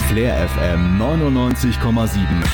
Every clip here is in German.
Flair FM 99,7.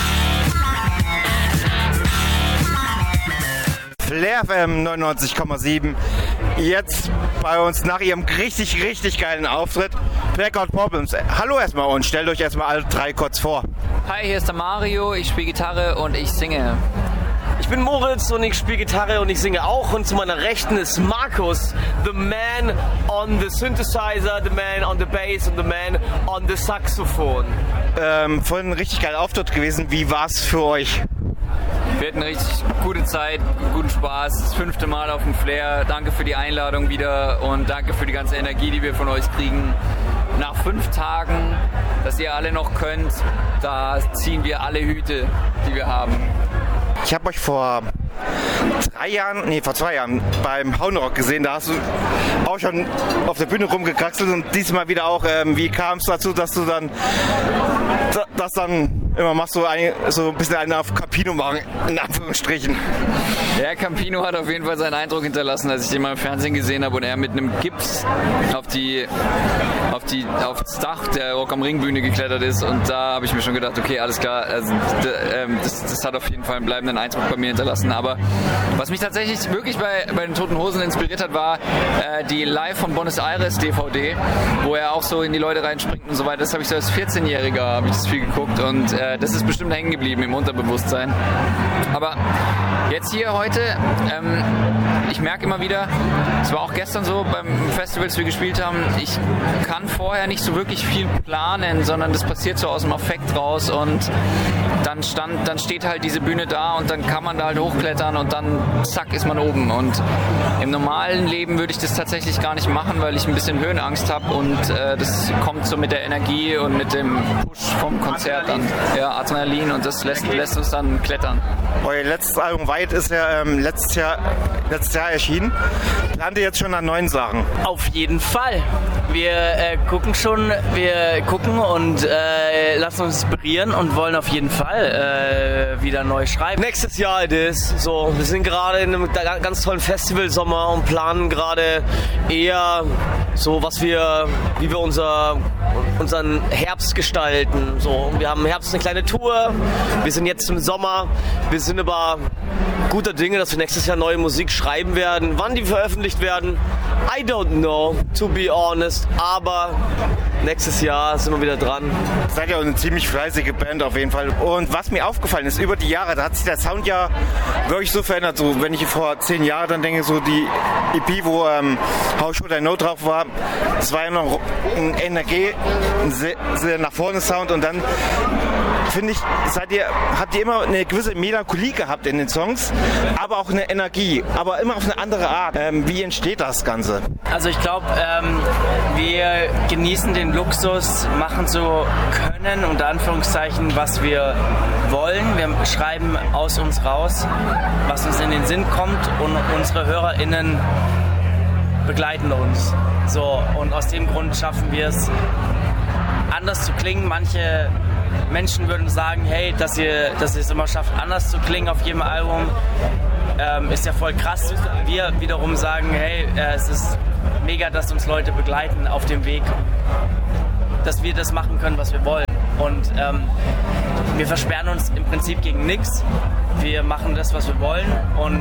Flair FM 99,7. Jetzt bei uns nach ihrem richtig geilen Auftritt. Blackout Problems. Hallo erstmal und stellt euch erstmal alle drei kurz vor. Hi, hier ist der Mario, ich spiele Gitarre und ich singe. Ich bin Moritz und ich spiele Gitarre und ich singe auch. Und zu meiner Rechten ist Markus, the man on the synthesizer, the man on the bass and the man on the Saxophon. Vorhin ein richtig geiler Auftritt gewesen. Wie war's für euch? Wir hatten eine richtig gute Zeit, guten Spaß. Das 5. Mal auf dem Flair. Danke für die Einladung wieder und danke für die ganze Energie, die wir von euch kriegen. Nach 5 Tagen, dass ihr alle noch könnt, da ziehen wir alle Hüte, die wir haben. Ich habe euch vor 2 Jahren beim Hauenrock gesehen. Da hast du auch schon auf der Bühne rumgekraxelt und diesmal wieder auch. Wie kam es dazu, dass du dann immer machst, so ein bisschen einen auf Campino machen, in Anführungsstrichen? Ja, Campino hat auf jeden Fall seinen Eindruck hinterlassen, als ich den mal im Fernsehen gesehen habe und er mit einem Gips aufs Dach der Rock am Ring Bühne geklettert ist, und da habe ich mir schon gedacht, okay, alles klar, also, das hat auf jeden Fall einen bleibenden Eindruck bei mir hinterlassen. Aber was mich tatsächlich wirklich bei den Toten Hosen inspiriert hat, war die Live von Buenos Aires DVD, wo er auch so in die Leute reinspringt und so weiter. Das habe ich so als 14-Jähriger habe ich das viel geguckt und das ist bestimmt hängen geblieben im Unterbewusstsein. Aber jetzt hier heute, ich merke immer wieder, es war auch gestern so beim Festival, das wir gespielt haben, ich kann vorher nicht so wirklich viel planen, sondern das passiert so aus dem Affekt raus und dann steht halt diese Bühne da und dann kann man da halt hochklettern und dann zack ist man oben. Und im normalen Leben würde ich das tatsächlich gar nicht machen, weil ich ein bisschen Höhenangst habe und das kommt so mit der Energie und mit dem Push vom Konzert dann. Ja, Adrenalin, und das lässt uns dann klettern. Euer letztes Album White ist ja letztes Jahr erschienen. Plant ihr jetzt schon an neuen Sachen? Auf jeden Fall. Wir gucken und lassen uns inspirieren und wollen auf jeden Wir wieder neu schreiben. Nächstes Jahr it is. So, wir sind gerade in einem ganz tollen Festivalsommer und planen gerade eher so, wie wir unseren Herbst gestalten. So, wir haben im Herbst eine kleine Tour. Wir sind jetzt im Sommer. Wir sind aber guter Dinge, dass wir nächstes Jahr neue Musik schreiben werden. Wann die veröffentlicht werden, I don't know, to be honest. Aber nächstes Jahr sind wir wieder dran. Seid ja eine ziemlich fleißige Band auf jeden Fall. Und was mir aufgefallen ist, über die Jahre, da hat sich der Sound ja wirklich so verändert. So, wenn ich vor 10 Jahren dann denke, so die EP, wo How Should I Know drauf war, das war ja noch ein Energie, ein sehr nach vorne Sound, und dann finde ich, habt ihr immer eine gewisse Melancholie gehabt in den Songs, aber auch eine Energie, aber immer auf eine andere Art. Wie entsteht das Ganze? Also ich glaube, wir genießen den Luxus, machen so können, unter Anführungszeichen, was wir wollen. Wir schreiben aus uns raus, was uns in den Sinn kommt, und unsere HörerInnen begleiten uns. So, und aus dem Grund schaffen wir es, anders zu klingen. Manche Menschen würden sagen, hey, dass ihr es immer schafft, anders zu klingen auf jedem Album, ist ja voll krass. Wir wiederum sagen, hey, es ist mega, dass uns Leute begleiten auf dem Weg, dass wir das machen können, was wir wollen. Und wir versperren uns im Prinzip gegen nichts. Wir machen das, was wir wollen, und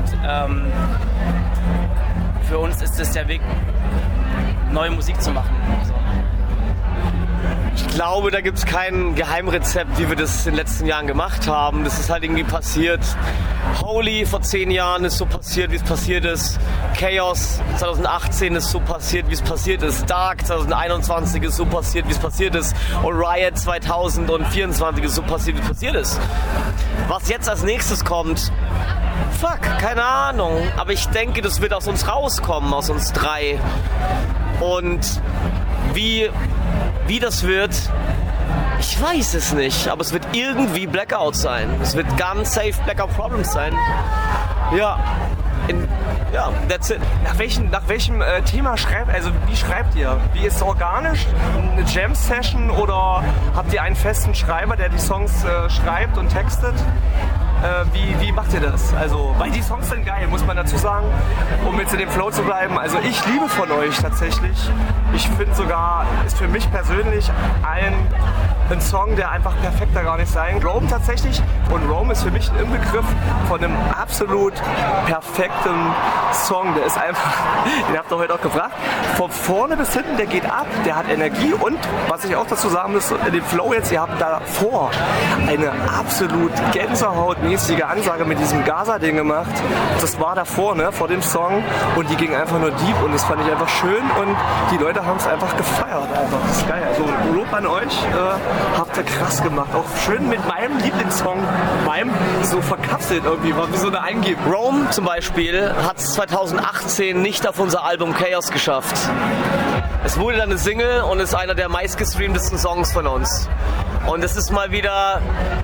für uns ist es der Weg, neue Musik zu machen. So. Ich glaube, da gibt es kein Geheimrezept, wie wir das in den letzten Jahren gemacht haben. Das ist halt irgendwie passiert. Holy vor 10 Jahren ist so passiert, wie es passiert ist. Chaos 2018 ist so passiert, wie es passiert ist. Dark 2021 ist so passiert, wie es passiert ist. Und Riot 2024 ist so passiert, wie es passiert ist. Was jetzt als nächstes kommt, keine Ahnung. Aber ich denke, das wird aus uns rauskommen, aus uns 3. Und wie das wird, ich weiß es nicht, aber es wird irgendwie Blackout sein. Es wird ganz safe Blackout Problems sein. Ja, that's it. Nach welchem Thema wie schreibt ihr? Wie ist es organisch? Eine Jam-Session oder habt ihr einen festen Schreiber, der die Songs schreibt und textet? Wie macht ihr das? Also, weil die Songs sind geil, muss man dazu sagen, um jetzt in dem Flow zu bleiben. Also ich liebe von euch tatsächlich. Ich finde sogar, ist für mich persönlich ein Song, der einfach perfekter gar nicht sein. Rome tatsächlich. Und Rome ist für mich ein Inbegriff von einem absolut perfekten Song. Der ist einfach, den habt ihr heute auch gebracht, von vorne bis hinten, der geht ab, der hat Energie und, was ich auch dazu sagen muss, den Flow jetzt, ihr habt davor eine absolut gänsehautmäßige Ansage mit diesem Gaza-Ding gemacht. Das war davor, ne, vor dem Song und die ging einfach nur deep und das fand ich einfach schön und die Leute haben es einfach gefeiert. Einfach. Das ist geil. Also Lob an euch, habt ihr krass gemacht. Auch schön mit meinem Lieblingssong, so verkapselt irgendwie, war wie so eine Eingebung. Rome zum Beispiel hat es 2018 nicht auf unser Album Chaos geschafft. Es wurde dann eine Single und ist einer der meistgestreamtesten Songs von uns. Und das ist mal wieder,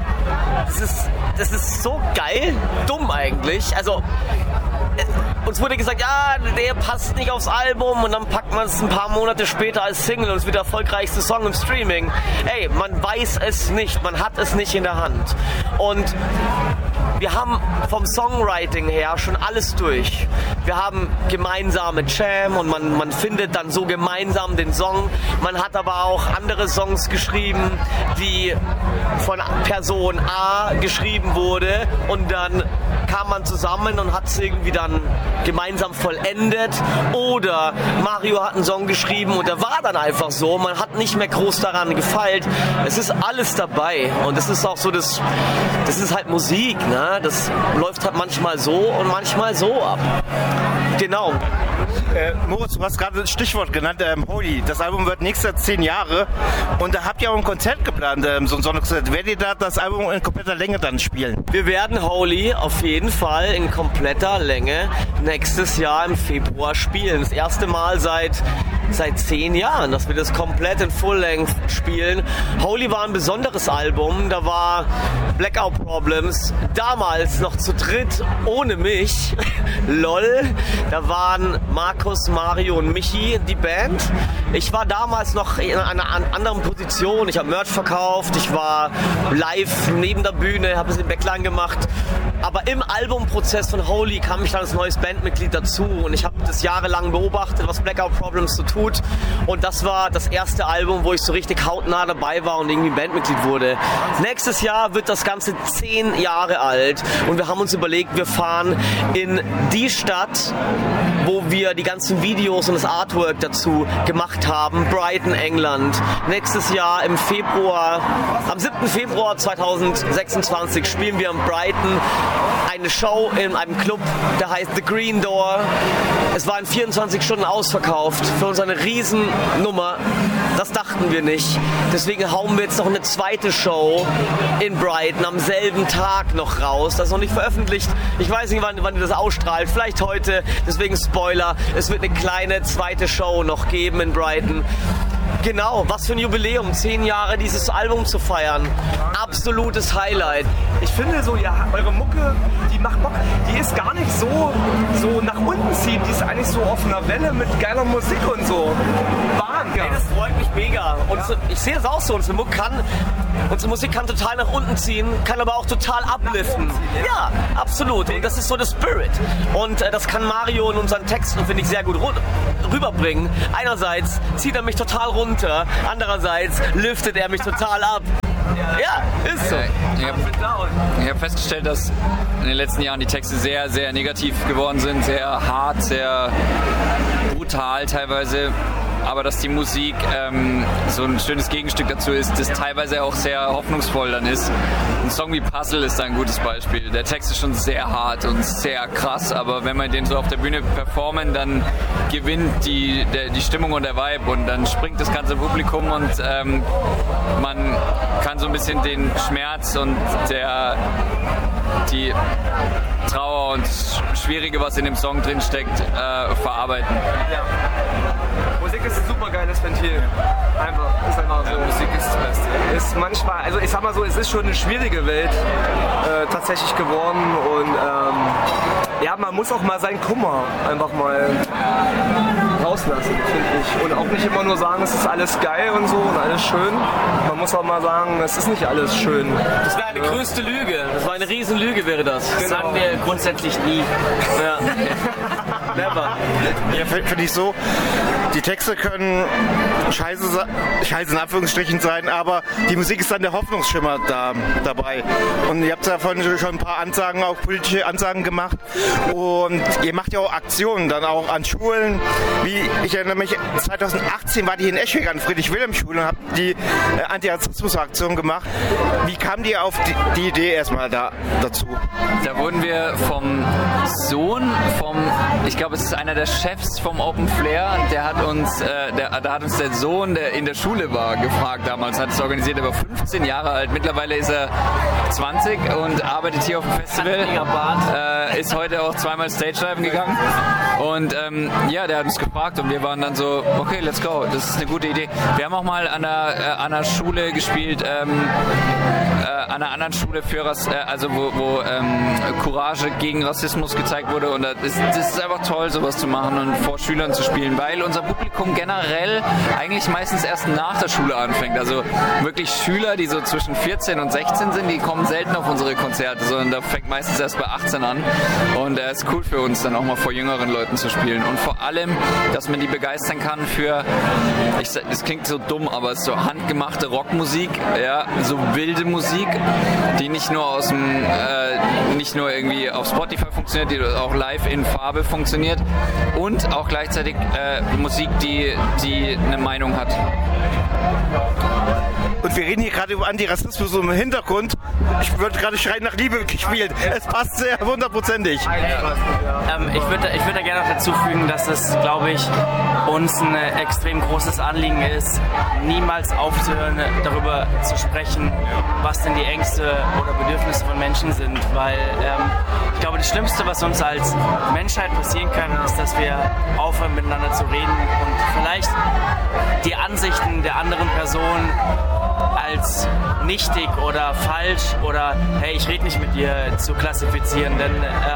das ist so geil, dumm eigentlich. Also uns wurde gesagt, ja, der passt nicht aufs Album und dann packt man es ein paar Monate später als Single und es wird der erfolgreichste Song im Streaming. Ey, man weiß es nicht, man hat es nicht in der Hand. Und wir haben vom Songwriting her schon alles durch. Wir haben gemeinsame Jam und man findet dann so gemeinsam den Song. Man hat aber auch andere Songs geschrieben, die von Person A geschrieben wurde und dann kam man zusammen und hat es irgendwie dann gemeinsam vollendet. Oder Mario hat einen Song geschrieben und der war dann einfach so. Man hat nicht mehr groß daran gefeilt. Es ist alles dabei und es ist auch so, das ist halt Musik, ne? Das läuft halt manchmal so und manchmal so ab. Genau. Moritz, du hast gerade das Stichwort genannt, Holy. Das Album wird nächstes Jahr 10 Jahre und da habt ihr auch ein Konzert geplant, so ein Sonnenkonzert. Werdet ihr da das Album in kompletter Länge dann spielen? Wir werden Holy auf jeden Fall in kompletter Länge nächstes Jahr im Februar spielen. Das erste Mal seit 10 Jahren, dass wir das komplett in Full-Length spielen. Holy war ein besonderes Album, da war Blackout Problems damals noch zu dritt ohne mich. LOL, da waren Markus, Mario und Michi die Band. Ich war damals noch in einer anderen Position, ich habe Merch verkauft, ich war live neben der Bühne, habe es im Backline gemacht. Aber im Albumprozess von Holy kam ich dann als neues Bandmitglied dazu und ich habe das jahrelang beobachtet, was Blackout Problems so tut. Und das war das erste Album, wo ich so richtig hautnah dabei war und irgendwie Bandmitglied wurde. Nächstes Jahr wird das Ganze 10 Jahre alt und wir haben uns überlegt, wir fahren in die Stadt, wo wir die ganzen Videos und das Artwork dazu gemacht haben, Brighton, England. Nächstes Jahr im Februar, am 7. Februar 2026 spielen wir in Brighton eine Show in einem Club, der heißt The Green Door. Es war in 24 Stunden ausverkauft. Für uns eine Riesennummer. Das dachten wir nicht. Deswegen hauen wir jetzt noch eine zweite Show in Brighton am selben Tag noch raus. Das ist noch nicht veröffentlicht. Ich weiß nicht, wann ihr das ausstrahlt. Vielleicht heute. Deswegen Spoiler. Es wird eine kleine zweite Show noch geben in Brighton. Genau, was für ein Jubiläum, 10 Jahre dieses Album zu feiern. Absolutes Highlight. Ich finde so, ja, eure Mucke, die macht Bock, die ist gar nicht so nach unten ziehen, die ist eigentlich so auf einer Welle mit geiler Musik und so. Hey, das freut mich mega. Und so, ich sehe es auch so, unsere Musik kann total nach unten ziehen, kann aber auch total upliften. Ja, absolut. Und das ist so der Spirit. Und das kann Mario in unseren Texten, finde ich, sehr gut rüberbringen. Einerseits zieht er mich total runter, andererseits liftet er mich total ab. Ja, ist so. Ich habe festgestellt, dass in den letzten Jahren die Texte sehr, sehr negativ geworden sind, sehr hart, sehr brutal teilweise. Aber dass die Musik so ein schönes Gegenstück dazu ist, das teilweise auch sehr hoffnungsvoll dann ist. Ein Song wie Puzzle ist da ein gutes Beispiel. Der Text ist schon sehr hart und sehr krass, aber wenn wir den so auf der Bühne performen, dann gewinnt die Stimmung und der Vibe und dann springt das ganze Publikum und man kann so ein bisschen den Schmerz und die Trauer und Schwierige, was in dem Song drin steckt, verarbeiten. Ja. Musik ist ein super geiles Ventil. Ist einfach so. Musik ist das Beste. Ist manchmal, also ich sag mal so, es ist schon eine schwierige Welt tatsächlich geworden und ja, man muss auch mal seinen Kummer einfach mal rauslassen, finde ich. Und auch nicht immer nur sagen, es ist alles geil und so und alles schön. Man muss auch mal sagen, es ist nicht alles schön. Das wäre eine größte Lüge. Das war eine Riesenlüge, wäre das. Das sagen wir grundsätzlich nie. Ja. Never. Ja, finde ich so, die Texte können scheiße in Anführungsstrichen sein, aber die Musik ist dann der Hoffnungsschimmer dabei. Und ihr habt ja vorhin schon ein paar Ansagen, auch politische Ansagen gemacht. Und ihr macht ja auch Aktionen dann auch an Schulen. Wie, ich erinnere mich, 2018 war die in Eschwege an Friedrich-Wilhelm-Schule und habt die Anti-Rassismus-Aktion gemacht. Wie kam die auf die Idee erstmal dazu? Da wurden wir vom Sohn ich glaube, es ist einer der Chefs vom Open Flair, der hat uns der Sohn, der in der Schule war, gefragt damals, hat es organisiert, er war 15 Jahre alt, mittlerweile ist er 20 und arbeitet hier auf dem Festival, ist heute auch zweimal Stage-Diven gegangen und ja, der hat uns gefragt und wir waren dann so, okay, let's go, das ist eine gute Idee. Wir haben auch mal an einer Schule gespielt, an einer anderen Schule für wo Courage gegen Rassismus gezeigt wurde und das ist einfach toll, sowas zu machen und vor Schülern zu spielen, weil unser Publikum generell eigentlich meistens erst nach der Schule anfängt. Also wirklich Schüler, die so zwischen 14 und 16 sind, die kommen selten auf unsere Konzerte, sondern da fängt meistens erst bei 18 an und es ist cool für uns dann auch mal vor jüngeren Leuten zu spielen und vor allem, dass man die begeistern kann für, es klingt so dumm, aber es ist so handgemachte Rockmusik, ja, so wilde Musik, die nicht nur irgendwie auf Spotify funktioniert, die auch live in Farbe funktioniert und auch gleichzeitig Musik, die eine Meinung hat. Und wir reden hier gerade über Antirassismus im Hintergrund. Ich würde gerade Schreien nach Liebe gespielt. Es passt sehr hundertprozentig. Ich würde da gerne noch dazu fügen, dass es, glaube ich, uns ein extrem großes Anliegen ist, niemals aufzuhören, darüber zu sprechen, was denn die Ängste oder Bedürfnisse von Menschen sind. Weil ich glaube, das Schlimmste, was uns als Menschheit passieren kann, ist, dass wir aufhören, miteinander zu reden und vielleicht die Ansichten der anderen Person als nichtig oder falsch oder hey, ich rede nicht mit dir zu klassifizieren, denn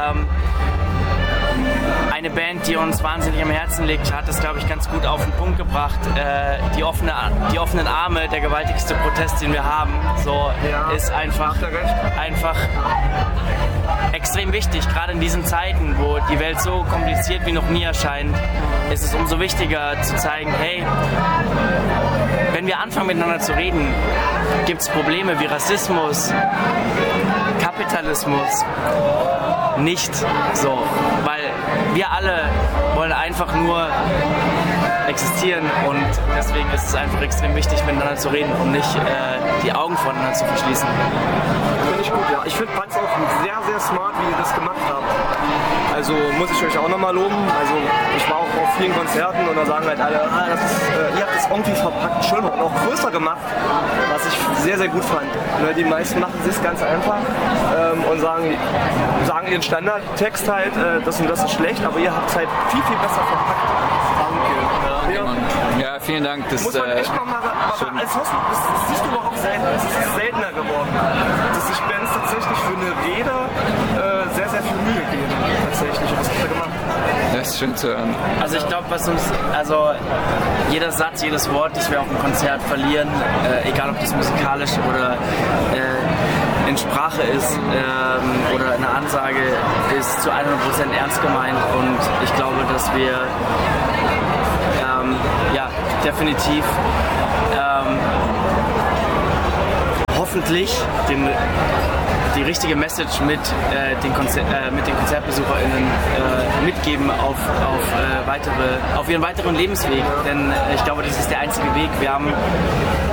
eine Band, die uns wahnsinnig am Herzen liegt, hat das, glaube ich, ganz gut auf den Punkt gebracht. Die offenen Arme, der gewaltigste Protest, den wir haben, so ist einfach extrem wichtig. Gerade in diesen Zeiten, wo die Welt so kompliziert wie noch nie erscheint, ist es umso wichtiger zu zeigen, hey, wenn wir anfangen miteinander zu reden, gibt es Probleme wie Rassismus, Kapitalismus nicht so, weil wir alle wollen einfach nur existieren und deswegen ist es einfach extrem wichtig, miteinander zu reden und nicht die Augen voneinander zu verschließen. Finde ich gut, ja. Ich finde es auch sehr, sehr smart, wie ihr das gemacht habt. Also muss ich euch auch nochmal loben. Also ich war auch auf vielen Konzerten und da sagen halt alle, ihr habt das irgendwie verpackt, schön und auch größer gemacht, was ich sehr, sehr gut fand. Die meisten machen es ganz einfach und sagen ihren Standardtext halt, das und das ist schlecht, aber ihr habt es halt viel, viel besser verpackt. Danke. Ja, vielen Dank. Das muss man echt nochmal als Host, das siehst du aber auch selten, es ist seltener geworden, dass sich Bands tatsächlich für eine Rede sehr, sehr viel Mühe geben. Tatsächlich, was habt ihr gemacht? Das ist schön zu hören. Also ich glaube, jeder Satz, jedes Wort, das wir auf dem Konzert verlieren, egal ob das musikalisch oder in Sprache ist oder eine Ansage, ist zu 100% ernst gemeint und ich glaube, dass wir definitiv hoffentlich die richtige Message mit den KonzertbesucherInnen mitgeben auf ihren weiteren Lebensweg. Denn ich glaube, das ist der einzige Weg. Wir haben